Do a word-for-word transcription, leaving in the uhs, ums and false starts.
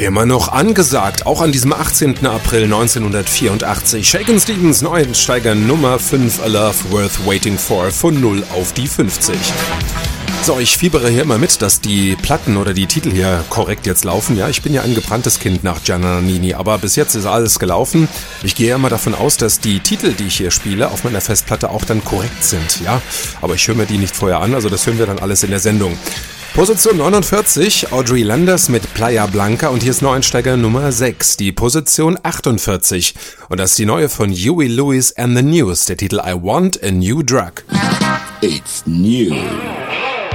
Immer noch angesagt, auch an diesem achtzehnten April neunzehnhundertvierundachtzig. Shakin' Stevens Neuensteiger Nummer fünf, A Love Worth Waiting For, von null auf die fünfzig. So, ich fiebere hier immer mit, dass die Platten oder die Titel hier korrekt jetzt laufen. Ja, ich bin ja ein gebranntes Kind nach Gianna Nannini, aber bis jetzt ist alles gelaufen. Ich gehe ja immer davon aus, dass die Titel, die ich hier spiele, auf meiner Festplatte auch dann korrekt sind. Ja, aber ich höre mir die nicht vorher an, also das hören wir dann alles in der Sendung. Position neunundvierzig, Audrey Landers mit Playa Blanca, und hier ist Neuensteiger Nummer sechs, die Position achtundvierzig. Und das ist die neue von Huey Lewis and the News, der Titel I Want a New Drug. It's new.